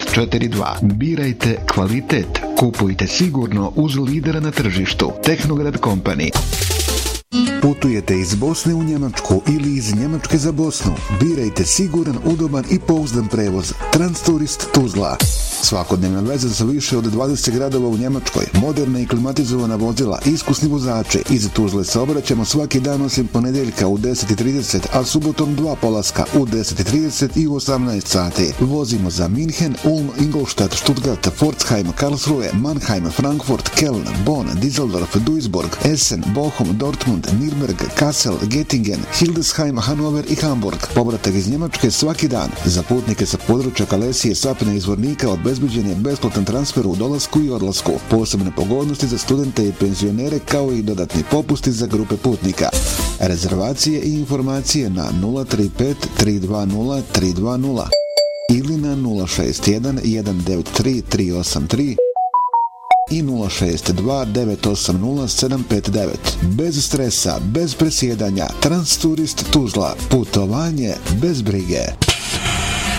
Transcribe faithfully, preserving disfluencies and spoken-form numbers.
četiri dva. Birajte kvalitet. Kupujte sigurno uz lidera na tržištu. Tehnograd Company. Putujete iz Bosne u Njemačku ili iz Njemačke za Bosnu? Birajte siguran, udoban i pouzdan prevoz. Transturist Tuzla. Svakodnevna veza za više od dvadeset gradova u Njemačkoj, moderna i klimatizovana vozila, iskusni vozači. Iz Tuzle se obraćamo svaki dan osim ponedeljka u deset i trideset, a subotom dva polaska u deset i trideset i u osamnaest sati. Vozimo za Minhen, Ulm, Ingolstadt, Stuttgart, Pforzheim, Karlsruhe, Mannheim, Frankfurt, Köln, Bonn, Düsseldorf, Duisburg, Essen, Bochum, Dortmund, Nürnberg, Kassel, Göttingen, Hildesheim, Hannover i Hamburg. Povratak iz Njemačke svaki dan. Za putnike sa područja Kalesije, Sapna i Zvornika obezbeđen je besplatan transfer u dolasku i odlasku. Posebne pogodnosti za studente i penzionere kao i dodatni popusti za grupe putnika. Rezervacije i informacije na nula tri pet tri dva nula tri dva nula ili na nula šest jedan jedan devet tri tri osam tri i nula šest dva devet osam nula sedam pet devet. Bez stresa, bez presjedanja, Transturist Tuzla. Putovanje bez brige.